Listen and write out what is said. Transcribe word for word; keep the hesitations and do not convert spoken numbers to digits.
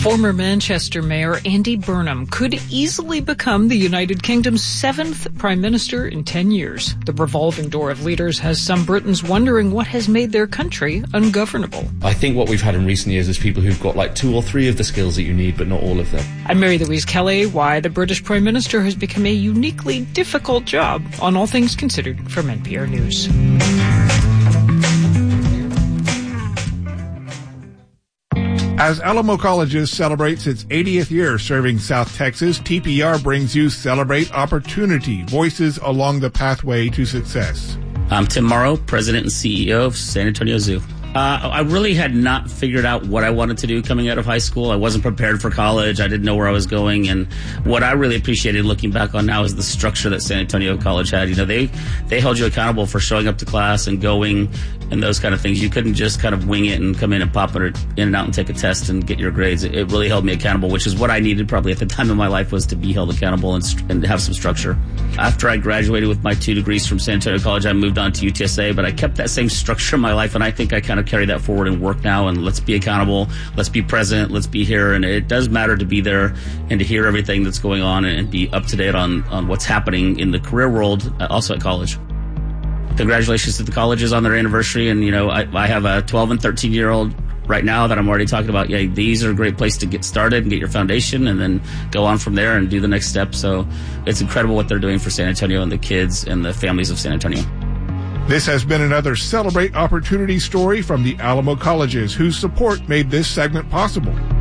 Former Manchester Mayor Andy Burnham could easily become the United Kingdom's seventh Prime Minister in ten years. The revolving door of leaders has some Britons wondering what has made their country ungovernable. I think what we've had in recent years is people who've got like two or three of the skills that you need, but not all of them. I'm Mary Louise Kelly. Why the British Prime Minister has become a uniquely difficult job on All Things Considered from N P R News. As Alamo Colleges celebrates its eightieth year serving South Texas, T P R brings you Celebrate Opportunity, Voices Along the Pathway to Success. I'm Tim Morrow, President and C E O of San Antonio Zoo. Uh, I really had not figured out what I wanted to do coming out of high school. I wasn't prepared for college. I didn't know where I was going. And what I really appreciated looking back on now is the structure that San Antonio College had. You know, they, they held you accountable for showing up to class and going and those kind of things. You couldn't just kind of wing it and come in and pop it in and out and take a test and get your grades. It, it really held me accountable, which is what I needed probably at the time in my life, was to be held accountable and, and have some structure. After I graduated with my two degrees from San Antonio College, I moved on to U T S A, but I kept that same structure in my life, and I think I kind of carry that forward in work now. And let's be accountable, let's be present, let's be here. And it does matter to be there and to hear everything that's going on and be up to date on, on what's happening in the career world, also at college. Congratulations to the colleges on their anniversary. And, you know, I, I have a twelve and thirteen year old right now that I'm already talking about. Yeah, these are a great place to get started and get your foundation and then go on from there and do the next step. So it's incredible what they're doing for San Antonio and the kids and the families of San Antonio. This has been another Celebrate Opportunity story from the Alamo Colleges, whose support made this segment possible.